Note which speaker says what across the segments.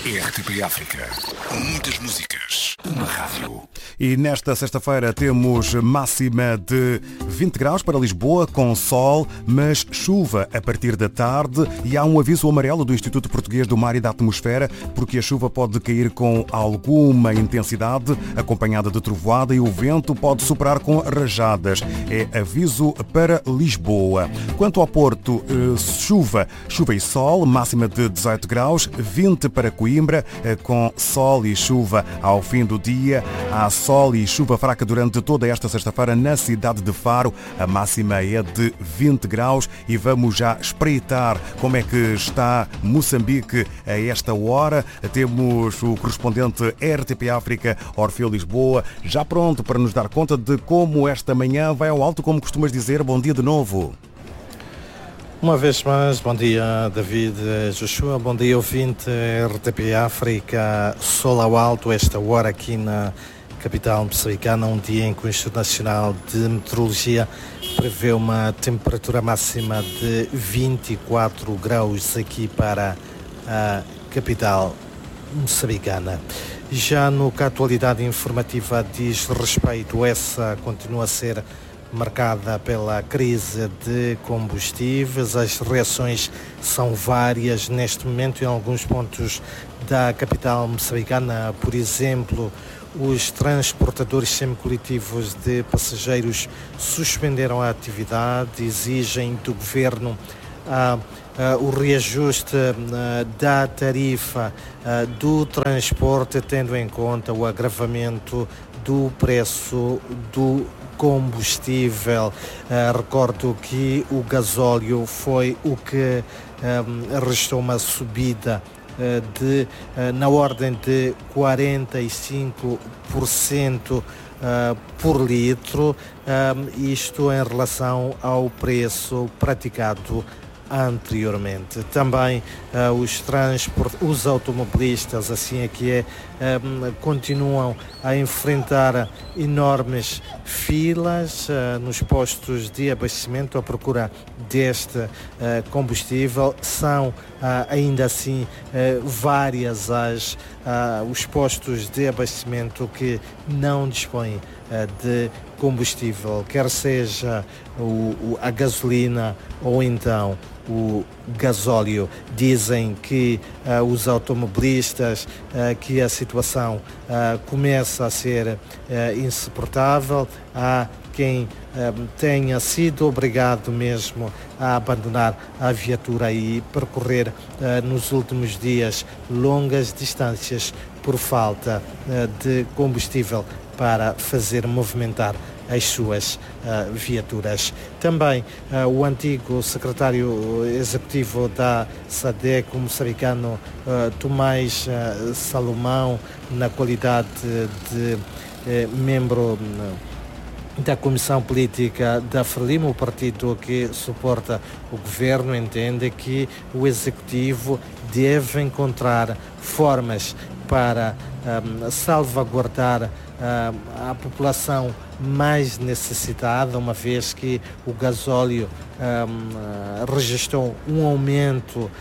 Speaker 1: RTP África. Muitas músicas. Uma rádio.
Speaker 2: E nesta sexta-feira temos máxima de 20 graus para Lisboa, com sol, mas chuva a partir da tarde. E há um aviso amarelo do Instituto Português do Mar e da Atmosfera, porque a chuva pode cair com alguma intensidade, acompanhada de trovoada, e o vento pode soprar com rajadas. É aviso para Lisboa. Quanto ao Porto, chuva e sol, máxima de 18 graus, 20 para Coimbra, com sol e chuva ao fim do dia. Há sol e chuva fraca durante toda esta sexta-feira na cidade de Faro. A máxima é de 20 graus e vamos já espreitar como é que está Moçambique a esta hora. Temos o correspondente RTP África, Orfeu Lisboa, já pronto para nos dar conta de como esta manhã vai ao alto, como costumas dizer. Bom dia de novo.
Speaker 3: Uma vez mais, bom dia David, Joshua, bom dia ouvinte RTP África, sol ao alto esta hora aqui na capital moçambicana, um dia em que o Instituto Nacional de Meteorologia prevê uma temperatura máxima de 24 graus aqui para a capital moçambicana. Já no que a atualidade informativa diz respeito, essa continua a ser marcada pela crise de combustíveis. As reações são várias neste momento em alguns pontos da capital moçambicana. Por exemplo, os transportadores semicoletivos de passageiros suspenderam a atividade, exigem do governo o reajuste da tarifa do transporte, tendo em conta o agravamento do preço do combustível. Recordo que o gasóleo foi o que registrou uma subida na ordem de 45% por litro, isto em relação ao preço praticado anteriormente. Também os automobilistas, assim é que é, continuam a enfrentar enormes filas nos postos de abastecimento à procura deste combustível. São ainda assim várias os postos de abastecimento que não dispõem de combustível, quer seja a gasolina ou então o gasóleo. Dizem que os automobilistas que a situação começa a ser insuportável. Há quem tenha sido obrigado mesmo a abandonar a viatura e percorrer nos últimos dias longas distâncias por falta de combustível para fazer movimentar as suas viaturas. Também o antigo secretário executivo da SADEC, o moçambicano Tomás Salomão, na qualidade de membro da Comissão Política da Frelimo, o partido que suporta o governo, entende que o Executivo deve encontrar formas para salvaguardar a população mais necessitada, uma vez que o gasóleo registrou um aumento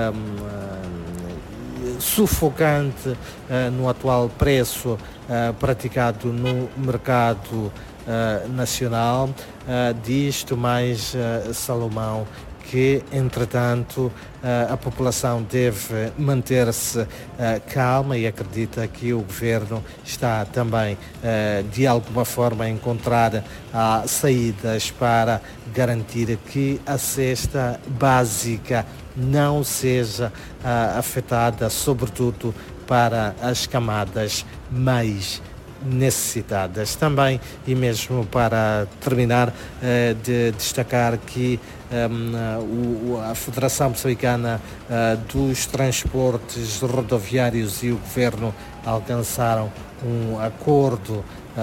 Speaker 3: sufocante no atual preço praticado no mercado nacional. Diz Tomás Salomão que, entretanto, a população deve manter-se calma e acredita que o governo está também, de alguma forma, a encontrar saídas para garantir que a cesta básica não seja afetada, sobretudo para as camadas mais necessitadas. Também, e mesmo para terminar, de destacar que a Federação Moçambicana dos Transportes Rodoviários e o Governo alcançaram um acordo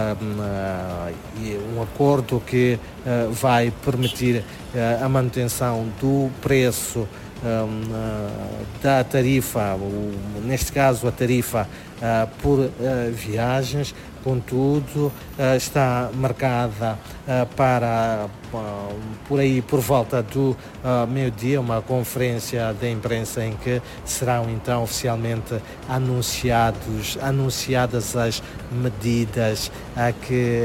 Speaker 3: que vai permitir a manutenção do preço da tarifa, neste caso a tarifa por viagens, contudo, está marcada para por aí por volta do meio-dia uma conferência de imprensa em que serão então oficialmente anunciadas as medidas que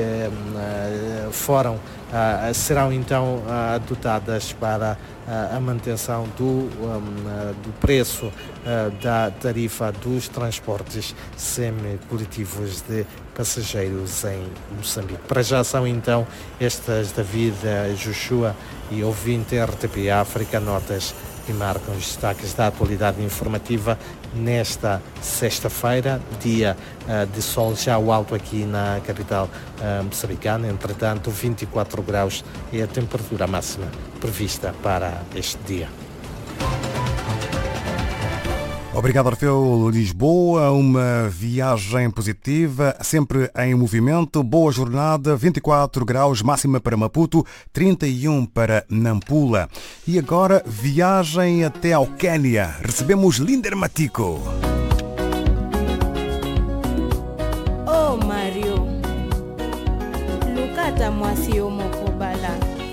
Speaker 3: serão então adotadas para a manutenção do preço da tarifa dos transportes semi-coletivos de passageiros em Moçambique. Para já são então estas, David, Joshua e ouvinte RTP África, notas que marcam os destaques da atualidade informativa nesta sexta-feira, dia de sol já alto aqui na capital moçambicana. Entretanto, 24 graus é a temperatura máxima prevista para este dia.
Speaker 2: Obrigado, Orfeu. Lisboa, uma viagem positiva, sempre em movimento, boa jornada, 24 graus, máxima para Maputo, 31 para Nampula. E agora, viagem até ao Quênia. Recebemos Linder Matico.
Speaker 4: Oh, Mario, Lucata Mwasio Mokobala.